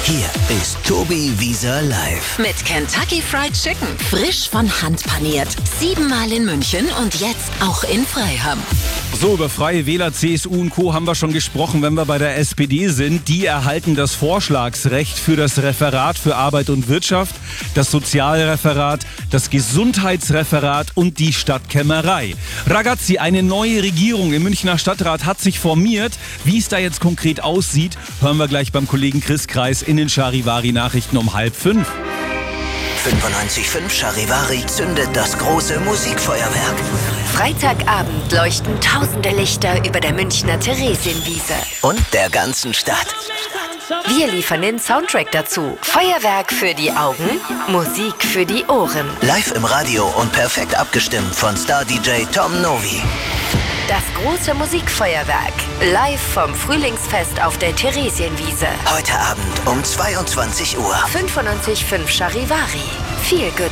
Hier ist Tobi Wieser live. Mit Kentucky Fried Chicken. Frisch von Hand paniert. 7-mal in München und jetzt auch in Freiham. So, über Freie Wähler, CSU und Co. haben wir schon gesprochen, wenn wir bei der SPD sind. Die erhalten das Vorschlagsrecht für das Referat für Arbeit und Wirtschaft, das Sozialreferat, das Gesundheitsreferat und die Stadtkämmerei. Ragazzi, eine neue Regierung im Münchner Stadtrat hat sich formiert. Wie es da jetzt konkret aussieht, hören wir gleich beim Kollegen Chris Kreis in den Charivari-Nachrichten um 4:30. 95.5 Charivari zündet das große Musikfeuerwerk. Freitagabend leuchten tausende Lichter über der Münchner Theresienwiese. Und der ganzen Stadt. Wir liefern den Soundtrack dazu. Feuerwerk für die Augen, Musik für die Ohren. Live im Radio und perfekt abgestimmt von Star-DJ Tom Novi. Das große Musikfeuerwerk. Live vom Frühlingsfest auf der Theresienwiese. Heute Abend um 22 Uhr. 95.5 Charivari. Feel good